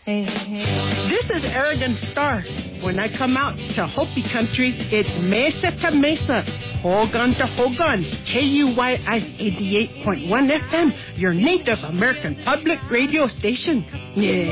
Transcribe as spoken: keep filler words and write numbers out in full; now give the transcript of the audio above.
Hey, hey. This is Aragon Star. When I come out to Hopi country, it's mesa to mesa, Hogan to Hogan, K U Y I eighty-eight point one F M, your Native American public radio station. Yeah.